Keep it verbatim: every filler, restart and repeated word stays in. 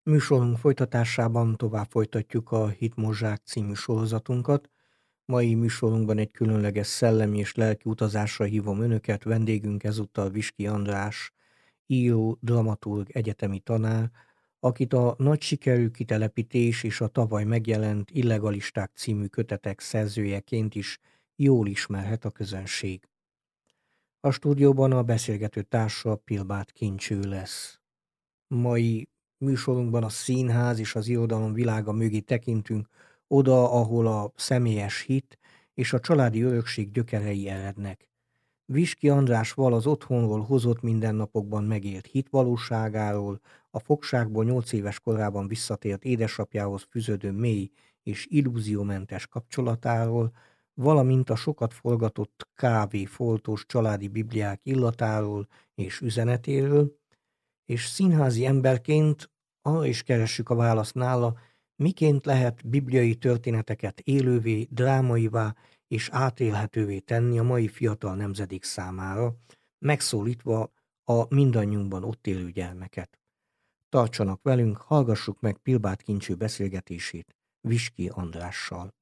Műsorunk folytatásában tovább folytatjuk a Hitmozsák című sorozatunkat. Mai műsorunkban egy különleges szellemi és lelki utazásra hívom önöket. Vendégünk ezúttal Viski András, író, dramaturg, egyetemi tanár, akit a nagy sikerű Kitelepítés és a tavaly megjelent Illegalisták című kötetek szerzőjeként is jól ismerhet a közönség. A stúdióban a beszélgető társa Pilbáth Kincső lesz. Mai műsorunkban a színház és az irodalom világa mögé tekintünk, oda, ahol a személyes hit és a családi örökség gyökerei erednek. Viski András val az otthonról hozott mindennapokban megélt hit valóságáról, a fogságból nyolc éves korában visszatért édesapjához fűződő mély és illúziómentes kapcsolatáról, valamint a sokat forgatott kávé-foltós családi bibliák illatáról és üzenetéről, és színházi emberként arra is keressük a választ nála, miként lehet bibliai történeteket élővé, drámaivá és átélhetővé tenni a mai fiatal nemzedék számára, megszólítva a mindannyiunkban ott élő gyermeket. Tartsanak velünk, hallgassuk meg Pilbáth Kincső beszélgetését Viski Andrással.